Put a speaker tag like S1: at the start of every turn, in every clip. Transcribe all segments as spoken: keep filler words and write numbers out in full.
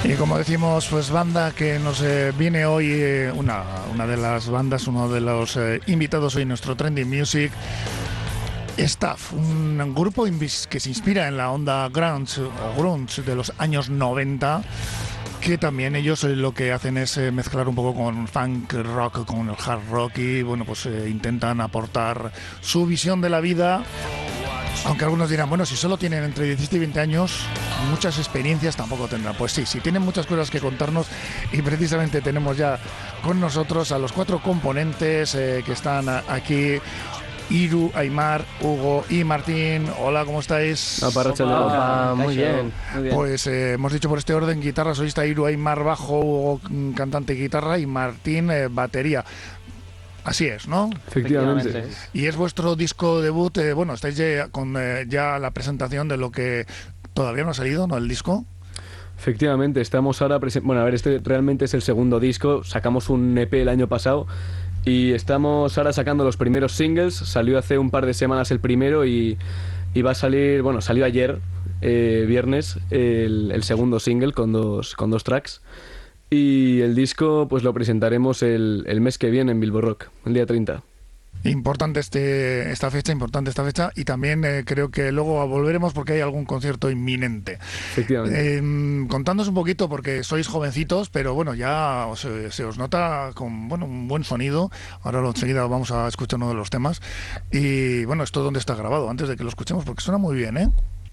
S1: Y como decimos, pues banda que nos eh, viene hoy, eh, una, una de las bandas, uno de los eh, invitados hoy en nuestro Trending Music, Stuff, un grupo que se inspira en la onda grunge o grunge de los años noventa, que también ellos eh, lo que hacen es eh, mezclar un poco con funk rock, con el hard rock, y bueno, pues eh, intentan aportar su visión de la vida. Aunque algunos dirán, bueno, si solo tienen entre diecisiete y veinte años, muchas experiencias tampoco tendrán. Pues sí, sí, tienen muchas cosas que contarnos, y precisamente tenemos ya con nosotros a los cuatro componentes eh, que están aquí: Iru, Aimar, Hugo y Martín. Hola, ¿cómo estáis?
S2: Opa, Opa, muy bien, muy bien.
S1: Pues eh, hemos dicho por este orden: guitarra, solista Iru, Aimar, bajo, Hugo, cantante, guitarra, y Martín, eh, batería. Así es, ¿no?
S2: Efectivamente.
S1: Y es vuestro disco debut. Eh, bueno, estáis ya con eh, ya la presentación de lo que todavía no ha salido, ¿no? El disco.
S2: Efectivamente, estamos ahora... Presen- bueno, a ver, este realmente es el segundo disco. Sacamos un E P el año pasado y estamos ahora sacando los primeros singles. Salió hace un par de semanas el primero y, y va a salir... Bueno, salió ayer, eh, viernes, el, el segundo single con dos, con dos tracks. Y el disco pues lo presentaremos el, el mes que viene en Bilbo Rock, el día treinta.
S1: Importante este, esta fecha, importante esta fecha, y también eh, creo que luego volveremos porque hay algún concierto inminente.
S2: Efectivamente.
S1: Eh, contándonos un poquito, porque sois jovencitos, pero bueno, ya os, se os nota con bueno un buen sonido. Ahora lo, enseguida vamos a escuchar uno de los temas. Y bueno, ¿esto dónde está grabado? Antes de que lo escuchemos, porque suena muy bien, ¿eh?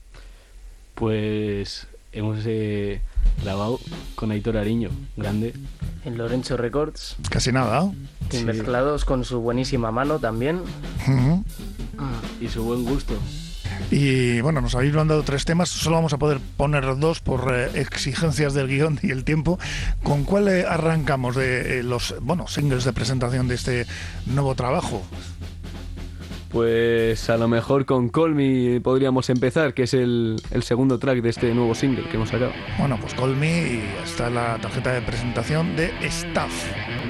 S3: Pues hemos eh, grabado con Aitor Ariño, grande.
S4: En Lorenzo Records.
S1: Casi nada.
S4: Y
S3: Sí.
S4: mezclados con su buenísima mano también.
S1: Uh-huh.
S3: Y su buen gusto.
S1: Y bueno, nos habéis mandado tres temas, solo vamos a poder poner dos por eh, exigencias del guión y el tiempo. ¿Con cuál eh, arrancamos de eh, los bueno singles de presentación de este nuevo trabajo?
S2: Pues a lo mejor con Call Me podríamos empezar, que es el, el segundo track de este nuevo single que hemos sacado.
S1: Bueno, pues Call Me, y está la tarjeta de presentación de Stuff.